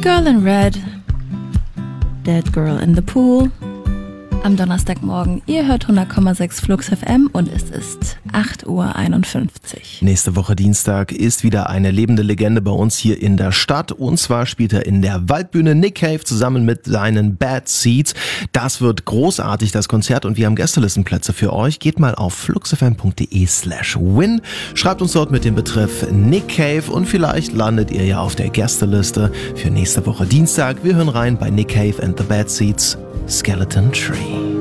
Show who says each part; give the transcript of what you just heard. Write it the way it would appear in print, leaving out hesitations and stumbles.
Speaker 1: Girl in Red, Dead Girl in the Pool. Am Donnerstagmorgen, ihr hört 100,6 Flux FM und es ist 8:51 Uhr.
Speaker 2: Nächste Woche Dienstag ist wieder eine lebende Legende bei uns hier in der Stadt. Und zwar spielt er in der Waldbühne Nick Cave zusammen mit seinen Bad Seeds. Das wird großartig, das Konzert. Und wir haben Gästelistenplätze für euch. Geht mal auf fluxfm.de/win. Schreibt uns dort mit dem Betreff Nick Cave und vielleicht landet ihr ja auf der Gästeliste für nächste Woche Dienstag. Wir hören rein bei Nick Cave and the Bad Seeds, Skeleton Tree.